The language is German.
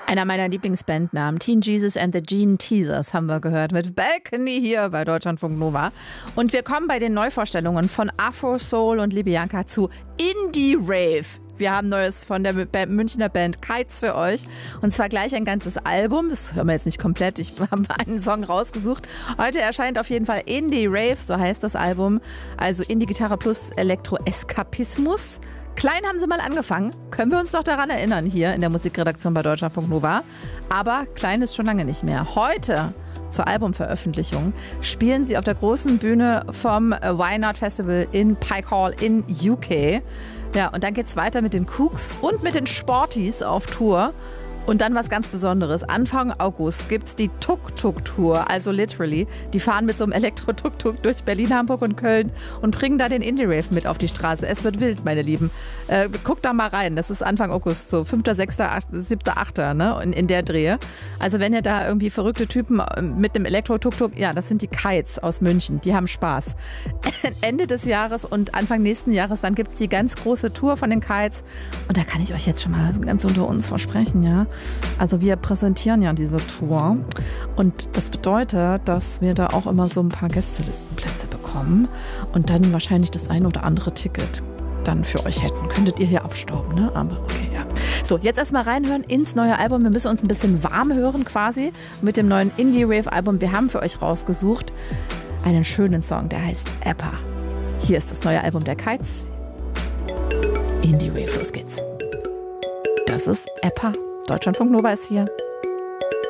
Einer meiner Lieblingsbandnamen, Teen Jesus and the Gene Teasers, haben wir gehört mit Balcony hier bei Deutschlandfunk Nova. Und wir kommen bei den Neuvorstellungen von Afro Soul und Libianca zu Indie Rave. Wir haben Neues von der Münchner Band Kites für euch. Und zwar gleich ein ganzes Album. Das hören wir jetzt nicht komplett. Ich habe einen Song rausgesucht. Heute erscheint auf jeden Fall Indie Rave, so heißt das Album. Also Indie-Gitarre plus Elektro-Eskapismus. Klein haben sie mal angefangen. Können wir uns doch daran erinnern hier in der Musikredaktion bei Deutschlandfunk Nova. Aber klein ist schon lange nicht mehr. Heute zur Albumveröffentlichung spielen sie auf der großen Bühne vom Why Not Festival in Pike Hall in UK. Ja, und dann geht's weiter mit den Kooks und mit den Sporties auf Tour. Und dann was ganz Besonderes. Anfang August gibt's die Tuk-Tuk-Tour, also literally. Die fahren mit so einem Elektro-Tuk-Tuk durch Berlin, Hamburg und Köln und bringen da den Indie-Rave mit auf die Straße. Es wird wild, meine Lieben. Guckt da mal rein. Das ist Anfang August, so 5., 6., 8., 7., 8., ne? In der Drehe. Also wenn ihr da irgendwie verrückte Typen mit einem Elektro-Tuk-Tuk, ja, das sind die Kites aus München. Die haben Spaß. Ende des Jahres und Anfang nächsten Jahres, dann gibt's die ganz große Tour von den Kites. Und da kann ich euch jetzt schon mal ganz unter uns versprechen, ja. Also wir präsentieren ja diese Tour und das bedeutet, dass wir da auch immer so ein paar Gästelistenplätze bekommen und dann wahrscheinlich das ein oder andere Ticket dann für euch hätten. Könntet ihr hier abstauben, ne? Aber okay, ja. So, jetzt erstmal reinhören ins neue Album. Wir müssen uns ein bisschen warm hören quasi mit dem neuen Indie-Rave-Album. Wir haben für euch rausgesucht einen schönen Song, der heißt Appa. Hier ist das neue Album der Kites. Indie-Rave, los geht's. Das ist Appa. Deutschlandfunk Nova ist hier.